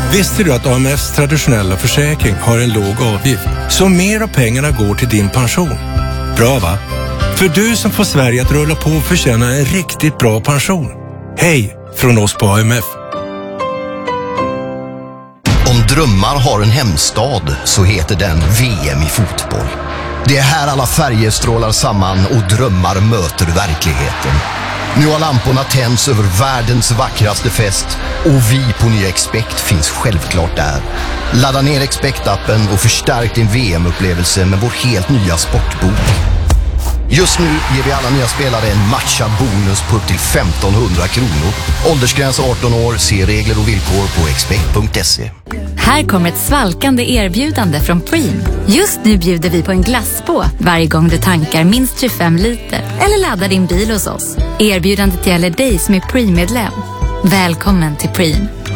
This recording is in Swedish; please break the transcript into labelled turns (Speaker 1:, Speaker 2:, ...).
Speaker 1: Visste du att AMFs traditionella försäkring har en låg avgift? Så mer av pengarna går till din pension. Bra va? För du som får Sverige att rulla på och förtjäna en riktigt bra pension. Hej från oss på AMF.
Speaker 2: Om drömmar har en hemstad så heter den VM i fotboll. Det är här alla färger strålar samman och drömmar möter verkligheten. Nu har lamporna tänds över världens vackraste fest och vi på Nya Expect finns självklart där. Ladda ner Expect-appen och förstärk din VM-upplevelse med vår helt nya sportbok. Just nu ger vi alla nya spelare en matchad bonus på upp till 1500 kronor. Åldersgräns 18 år, se regler och villkor på expect.se.
Speaker 3: Här kommer ett svalkande erbjudande från Preem. Just nu bjuder vi på en glasspå varje gång du tankar minst 25 liter eller laddar din bil hos oss. Erbjudandet gäller dig som är Preem-medlem. Välkommen till Preem.